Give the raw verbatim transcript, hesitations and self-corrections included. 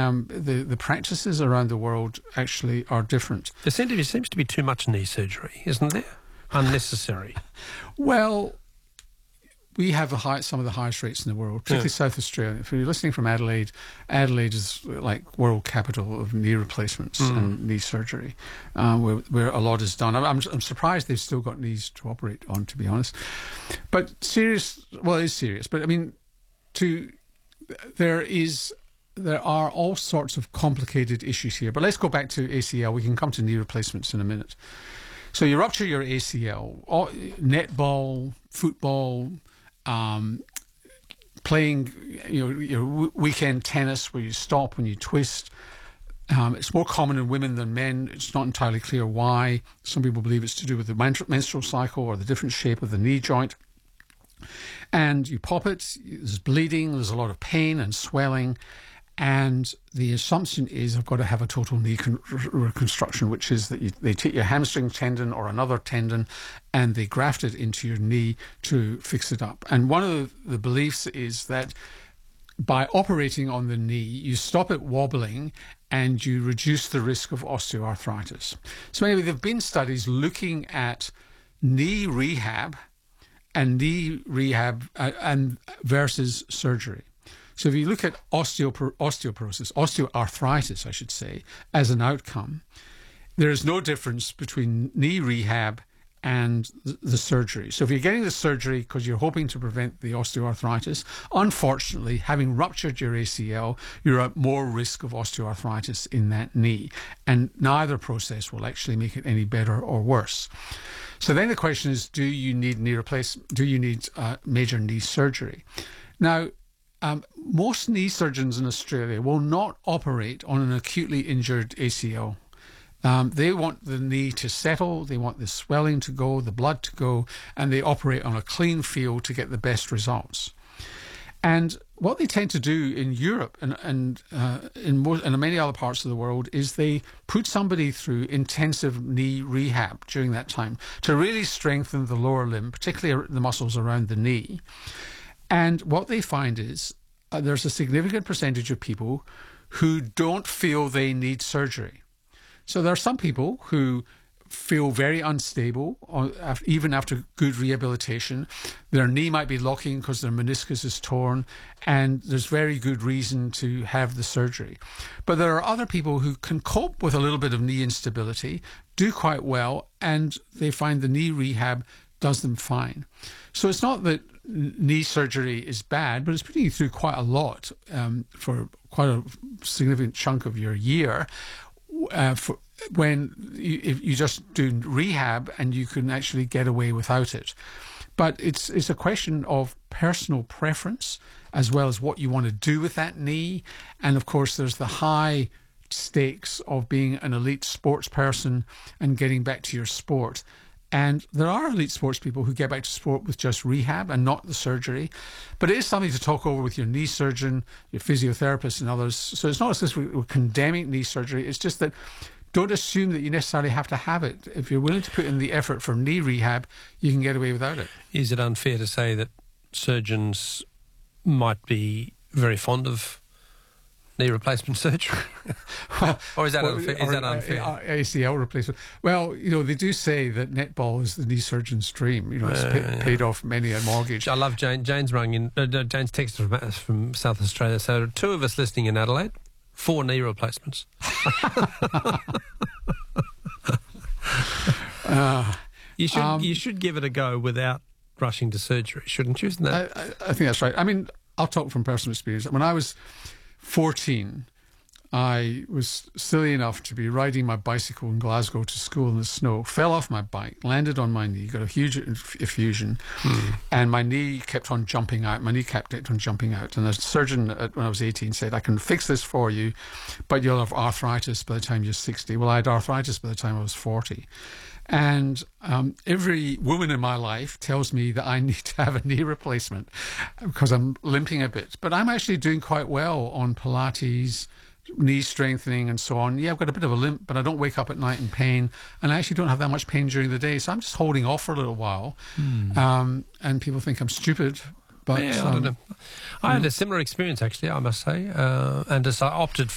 um, the, the practices around the world actually are different. There seems to be, seems to be too much knee surgery, isn't there? Unnecessary. Well, we have the high, some of the highest rates in the world, particularly yeah. South Australia. If you're listening from Adelaide, Adelaide is like world capital of knee replacements mm. and knee surgery, uh, where, where a lot is done. I'm, I'm surprised they've still got knees to operate on, to be honest. But serious, well, it is serious. But I mean, to there is there are all sorts of complicated issues here. But let's go back to A C L. We can come to knee replacements in a minute. So you rupture your A C L, all, netball, football. Um, playing, you know, your weekend tennis where you stop when you twist. Um, it's more common in women than men. It's not entirely clear why. Some people believe it's to do with the menstrual cycle or the different shape of the knee joint. And you pop it, there's bleeding, there's a lot of pain and swelling. And the assumption is I've got to have a total knee con- reconstruction, which is that you, they take your hamstring tendon or another tendon and they graft it into your knee to fix it up. And one of the beliefs is that by operating on the knee, you stop it wobbling and you reduce the risk of osteoarthritis. So anyway, there have been studies looking at knee rehab and knee rehab uh, and versus surgery. So if you look at osteopor- osteoporosis, osteoarthritis, I should say, as an outcome, there is no difference between knee rehab and th- the surgery. So if you're getting the surgery because you're hoping to prevent the osteoarthritis, unfortunately, having ruptured your A C L, you're at more risk of osteoarthritis in that knee. And neither process will actually make it any better or worse. So then the question is, do you need knee replacement? Do you need uh, major knee surgery? Now, Um, most knee surgeons in Australia will not operate on an acutely injured A C L. Um, they want the knee to settle, they want the swelling to go, the blood to go, and they operate on a clean field to get the best results. And what they tend to do in Europe and, and uh, in, most, and in many other parts of the world is they put somebody through intensive knee rehab during that time to really strengthen the lower limb, particularly the muscles around the knee. And what they find is uh, there's a significant percentage of people who don't feel they need surgery. So there are some people who feel very unstable, or even after good rehabilitation. Their knee might be locking because their meniscus is torn, and there's very good reason to have the surgery. But there are other people who can cope with a little bit of knee instability, do quite well, and they find the knee rehab does them fine. So it's not that knee surgery is bad, but it's putting you through quite a lot um, for quite a significant chunk of your year uh, for when you, if you just do rehab and you can actually get away without it. But it's it's a question of personal preference as well as what you want to do with that knee. And of course, there's the high stakes of being an elite sports person and getting back to your sport. And there are elite sports people who get back to sport with just rehab and not the surgery. But it is something to talk over with your knee surgeon, your physiotherapist and others. So it's not as if we're condemning knee surgery. It's just that don't assume that you necessarily have to have it. If you're willing to put in the effort for knee rehab, you can get away without it. Is it unfair to say that surgeons might be very fond of knee replacement surgery? well, or is that well, unfair? Is or, that unfair? Uh, A C L replacement. Well, you know, they do say that netball is the knee surgeon's dream. You know, it's uh, pay, yeah. paid off many a mortgage. I love Jane. Jane's rung in. Uh, Jane's texted from, from South Australia. So two of us listening in Adelaide, four knee replacements. uh, you should um, you should give it a go without rushing to surgery, shouldn't you? Isn't that? I, I think that's right. I mean, I'll talk from personal experience. When I was fourteen, I was silly enough to be riding my bicycle in Glasgow to school in the snow, fell off my bike, landed on my knee, got a huge effusion, hmm. and my knee kept on jumping out. My kneecap kept on jumping out. And the surgeon, when I was eighteen, said, I can fix this for you, but you'll have arthritis by the time you're sixty. Well, I had arthritis by the time I was forty. And um, every woman in my life tells me that I need to have a knee replacement because I'm limping a bit. But I'm actually doing quite well on Pilates, knee strengthening and so on. Yeah, I've got a bit of a limp, but I don't wake up at night in pain. And I actually don't have that much pain during the day. So I'm just holding off for a little while. Mm. Um, and people think I'm stupid. But yeah, um, I don't know. I had a similar experience, actually, I must say. Uh, and as I opted